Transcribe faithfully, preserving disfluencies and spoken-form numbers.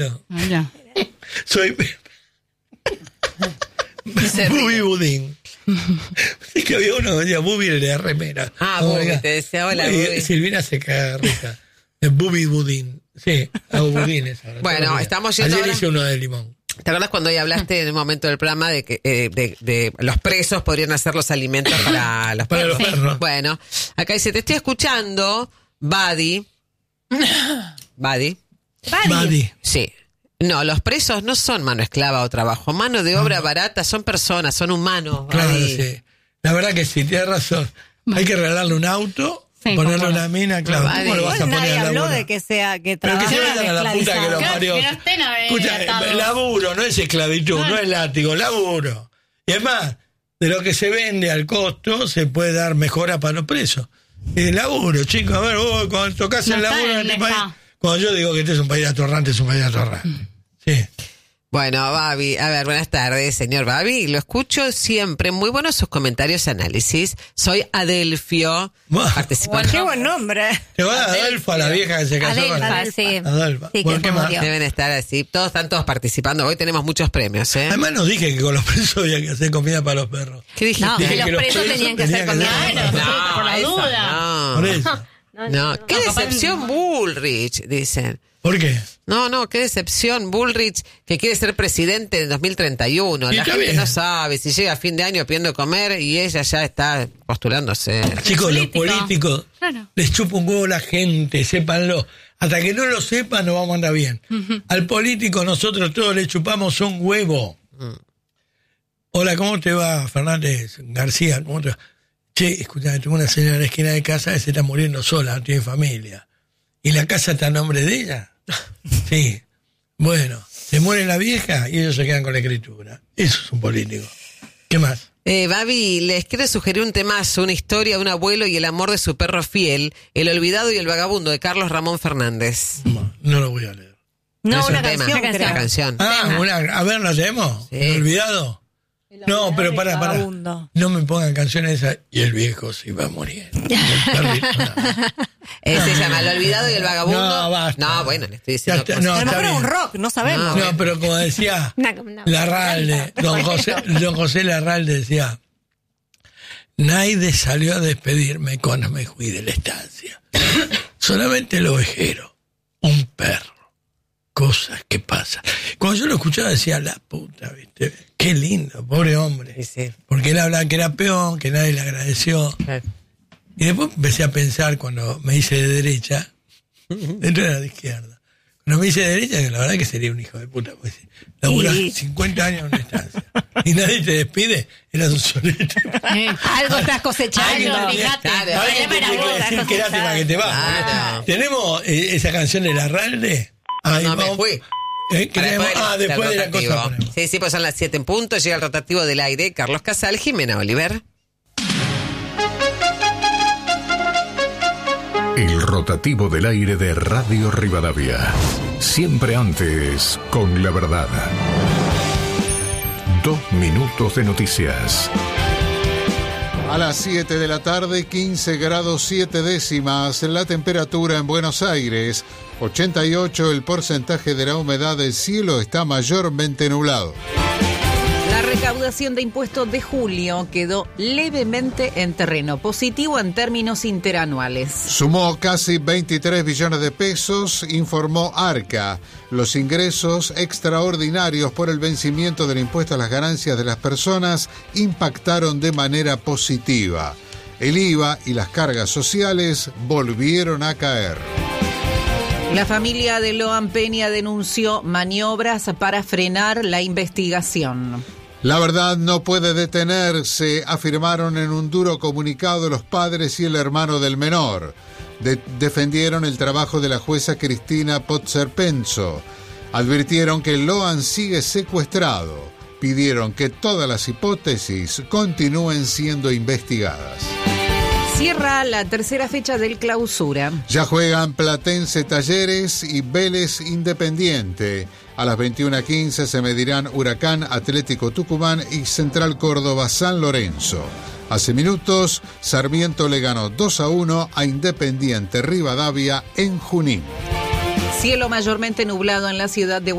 Mira. Soy Bubi Budín. Es que había uno que decía Bubi de la remera. Ah, oh, Bubi, te decía hola, Bubi. Silvina se caga risa. Bubi Budín. Sí, hago budines ahora. Bueno, estamos yendo Ayer ahora... hice uno de limón. ¿Te acuerdas cuando hoy hablaste en un momento del programa de que eh, de, de los presos podrían hacer los alimentos para los Para perros? los perros. Bueno, acá dice, te estoy escuchando, Buddy. Buddy. Buddy. Sí. No, los presos no son mano esclava o trabajo. Mano de obra barata, son personas, son humanos. Claro, Buddy. sí. La verdad que sí, tienes razón. Hay que regalarle un auto, Sí, ponerle concuerdo. una mina, claro. Buddy. ¿Cómo lo vas a Igual poner nadie a habló laburo? de que sea que Pero que se trabaje vayan a la puta que los esclavizado. parió. Que no estén a ver, Escucha, atados. laburo, no es esclavitud, no. no es látigo, laburo. Y además, de lo que se vende al costo, se puede dar mejora para los presos. El laburo, chicos, a ver, vos cuando tocás No el está laburo en en este esta. país, cuando yo digo que este es un país atorrante, es un país atorrante. Sí. Bueno, Babi, a ver, buenas tardes, señor Babi. Lo escucho siempre. Muy buenos sus comentarios y análisis. Soy Adelfio. Buah. Participante. Qué buen nombre. Te va a Adolfa, la vieja que se casó con Adelfa, sí. Adolfa. Sí, que Bueno, se ¿qué más? murió. Deben estar así. Todos están todos participando. Hoy tenemos muchos premios, ¿eh? Además nos dije que con los presos había que hacer comida para los perros. ¿Qué dijiste? No, Dije que los que los presos presos tenían que hacer tenían que comida. hacer Bueno, comida. sí, por la esa duda. no. Por eso. No, qué no, capaz decepción no. Bullrich, dicen. ¿Por qué? No, no, qué decepción Bullrich, que quiere ser presidente en dos mil treinta y uno. Y La está gente bien. no sabe si llega a fin de año pidiendo comer y ella ya está postulándose. Chicos, los Político. políticos Claro. les chupa un huevo la gente, sépanlo. Hasta que no lo sepan, no vamos a andar bien. Al político nosotros todos le chupamos un huevo. Hola, ¿cómo te va, Fernández García? ¿Cómo te va? Che, escuchame, tengo una señora en la esquina de casa que se está muriendo sola, no tiene familia. ¿Y la casa está a nombre de ella? Sí. Bueno, se muere la vieja y ellos se quedan con la escritura. Eso es un político. ¿Qué más? Eh, Babi, les quiero sugerir un temazo, una historia de un abuelo y el amor de su perro fiel, El olvidado y el vagabundo, de Carlos Ramón Fernández. No, no lo voy a leer. No, Es una un tema, canción, una creo. canción. Ah, una, a ver, ¿la tenemos? Sí. ¿El olvidado? No, pero para, para. Vagabundo. No me pongan canciones esas. Y el viejo se iba a morir. Eh, se llama El olvidado y el vagabundo. No, basta. No, bueno, le estoy Ya diciendo está, cosas. no, A lo está mejor es un bien. rock, no sabemos. No. No, pero como decía No, no. Larralde, don José, don José Larralde decía, nadie salió a despedirme cuando me fui de la estancia. Solamente el ovejero, un perro. Cosas que pasan. Cuando yo lo escuchaba decía, la puta, ¿viste? Qué lindo, pobre hombre. Sí, sí. Porque él hablaba que era peón, que nadie le agradeció. Claro. Y después empecé a pensar, cuando me hice de derecha, dentro era de izquierda. Cuando me hice de derecha, que la verdad que sería un hijo de puta, pues laburás Sí. cincuenta años en una estancia y nadie te despide, eras un solito. Eh, Algo estás cosechando. Algo, fíjate. Claro. Alguien te Para tiene vos, que decir estás qué lástima que te vas. Claro. ¿Tenemos eh, esa canción de Larralde? Ahí No, me vamos. fui. ¿Eh? ¿Qué Para tenemos? después Ah, del después de la rotativo. cosa ponemos. Sí, sí, pues son las siete en punto. Llega el rotativo del aire. Carlos Casal, Jimena Oliver. El rotativo del aire de Radio Rivadavia. Siempre antes, con la verdad. Dos minutos de noticias. A las siete de la tarde, quince grados siete décimas, la temperatura en Buenos Aires, ochenta y ocho el porcentaje de la humedad del cielo, está mayormente nublado. La recaudación de impuestos de julio quedó levemente en terreno positivo en términos interanuales. Sumó casi veintitrés billones de pesos, informó Arca. Los ingresos extraordinarios por el vencimiento del impuesto a las ganancias de las personas impactaron de manera positiva. El I V A y las cargas sociales volvieron a caer. La familia de Loan Peña denunció maniobras para frenar la investigación. La verdad no puede detenerse, afirmaron en un duro comunicado los padres y el hermano del menor. De- defendieron el trabajo de la jueza Cristina Pozzer-Penso. Advirtieron que Loan sigue secuestrado. Pidieron que todas las hipótesis continúen siendo investigadas. Cierra la tercera fecha del Clausura. Ya juegan Platense Talleres y Vélez Independiente. A las veintiuna quince se medirán Huracán Atlético Tucumán y Central Córdoba San Lorenzo. Hace minutos, Sarmiento le ganó dos a uno a Independiente Rivadavia en Junín. Cielo mayormente nublado en la ciudad de